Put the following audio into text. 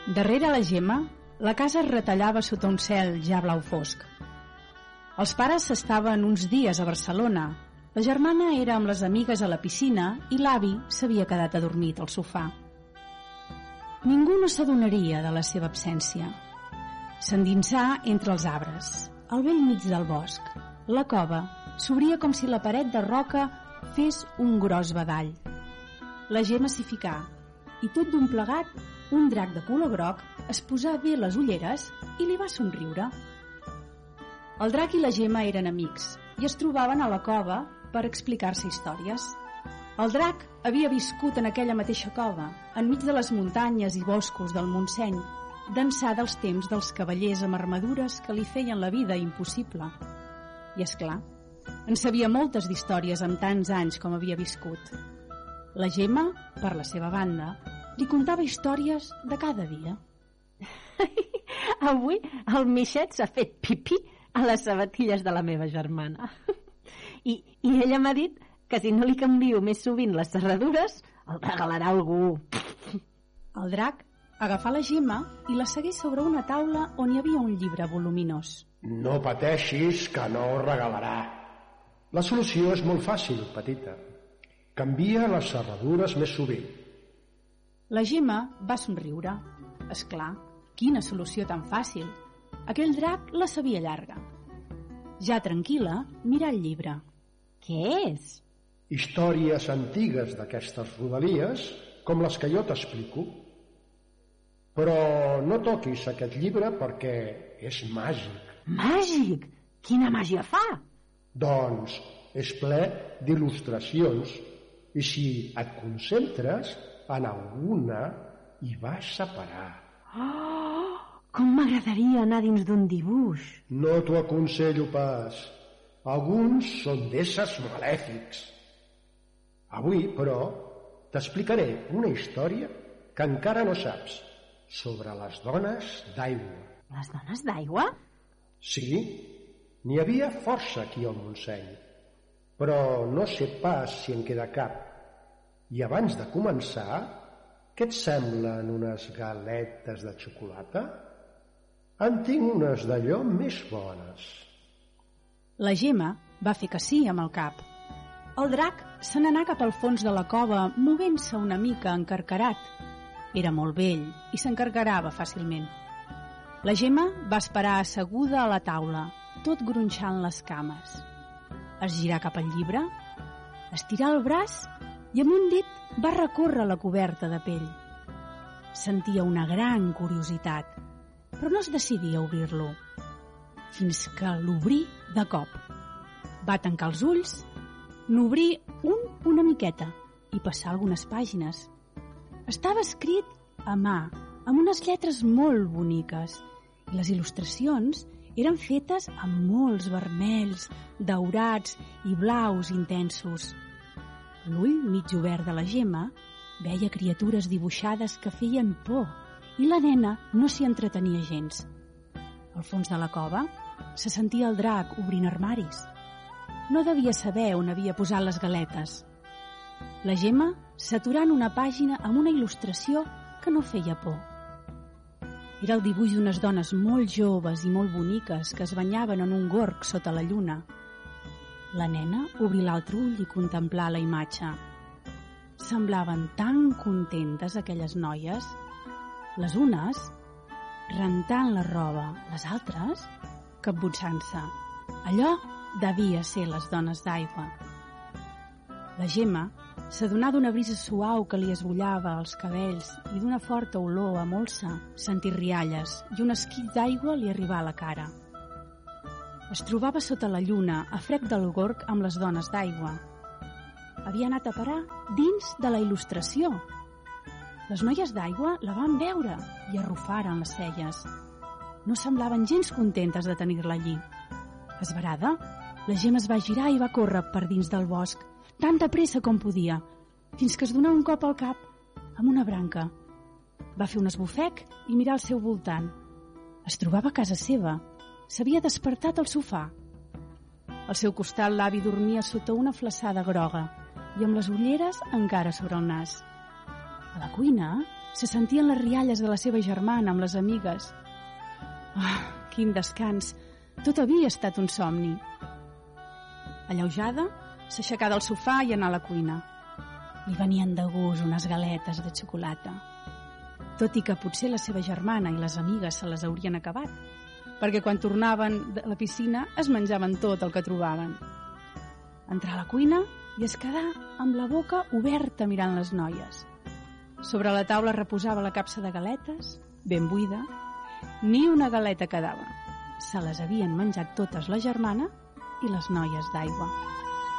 Darrere la Gemma, la casa es retallava sota un cel ja blau fosc. Els pares estaven uns dies a Barcelona, la germana era amb les amigues a la piscina i l'avi s'havia quedat adormit al sofà. Ningú no s'adonaria de la seva absència. S'endinsà entre els arbres, al bell mig del bosc. La cova s'obria com si la paret de roca fes un gros badall. La Gemma s'hi ficà i tot d'un plegat un drac de color groc es posà bé les ulleres i li va somriure. El drac i la Gemma eren amics i es trobaven a la cova per explicar-se històries. El drac havia viscut en aquella mateixa cova, enmig de les muntanyes i boscos del Montseny, d'ençà dels temps dels cavallers amb armadures que li feien la vida impossible. I és clar, en sabia moltes d'històries amb tants anys com havia viscut. La Gemma, per la seva banda, li contava històries de cada dia. Avui el Mixet s'ha fet pipí a les sabatilles de la meva germana. I ella m'ha dit que si no li canvio més sovint les serradures, el regalarà algú. El drac agafà la Gemma i la seguí sobre una taula on hi havia un llibre voluminós. No pateixis, que no ho regalarà. La solució és molt fàcil, petita. Canvia les serradures més sovint. La Gemma va somriure. És clar, quina solució tan fàcil. Aquell drac la sabia llarga. Ja tranquil·la, mirà el llibre. Què és? Històries antigues d'aquestes rodalies, com les que jo t'explico. Però no toquis aquest llibre perquè és màgic. Màgic? Quina màgia fa? Doncs és ple d'il·lustracions i si et concentres en alguna hi vas a parar. Oh, com m'agradaria anar dins d'un dibuix. No t'ho aconsello pas. Alguns són d'éssers malèfics. Avui, però, t'explicaré una història que encara no saps sobre les dones d'aigua. Les dones d'aigua? Sí, n'hi havia força aquí al Montseny, però no sé pas si en queda cap. I abans de començar, què et semblen unes galetes de xocolata? En tinc unes d'allò més bones. La Gemma va fer que sí amb el cap. El drac se n'anà cap al fons de la cova movent-se una mica encarcarat. Era molt vell i s'encarcarava fàcilment. La Gemma va esperar asseguda a la taula, tot gronxant les cames. Es girà cap al llibre, estirà el braç i amb un dit va recórrer la coberta de pell. Sentia una gran curiositat, però no es decidia a obrir-lo, fins que l'obrí de cop. Va tancar els ulls, n'obrí una miqueta i passà algunes pàgines. Estava escrit a mà, amb unes lletres molt boniques, i les il·lustracions eren fetes amb molts vermells, daurats i blaus intensos. L'ull mig obert de la Gemma veia criatures dibuixades que feien por i la nena no s'hi entretenia gens. Al fons de la cova se sentia el drac obrint armaris. No devia saber on havia posat les galetes. La Gemma s'aturà en una pàgina amb una il·lustració que no feia por. Era el dibuix d'unes dones molt joves i molt boniques que es banyaven en un gorg sota la lluna. La nena obrí l'altre ull i contemplà la imatge. Semblaven tan contentes aquelles noies, les unes rentant la roba, les altres capbussant-se. Allò devia ser les dones d'aigua. La Gemma s'adonà d'una brisa suau que li esbullava els cabells i d'una forta olor a molsa, sentir rialles i un esquit d'aigua li arribà a la cara. Es trobava sota la lluna, a frec del gorg amb les dones d'aigua. Havia anat a parar dins de la il·lustració. Les noies d'aigua la van veure i arrufaren les celles. No semblaven gens contentes de tenir-la allí. Esverada, la Gemma es va girar i va córrer per dins del bosc, tanta pressa com podia, fins que es donà un cop al cap amb una branca. Va fer un esbufec i mirar al seu voltant. Es trobava a casa seva. S'havia despertat al sofà. Al seu costat l'avi dormia sota una flassada groga i amb les ulleres encara sobre el nas. A la cuina Se sentien les rialles de la seva germana amb les amigues. Quin descans! Tot havia estat un somni. Alleujada, s'aixecà del sofà i anà a la cuina. Li venien de gust unes galetes de xocolata. Tot i que potser la seva germana i les amigues se les haurien acabat, perquè quan tornaven de la piscina es menjaven tot el que trobaven. Entrà a la cuina i es quedà amb la boca oberta mirant les noies. Sobre la taula reposava la capsa de galetes, ben buida. Ni una galeta quedava. Se les havien menjat totes la germana i les noies d'aigua.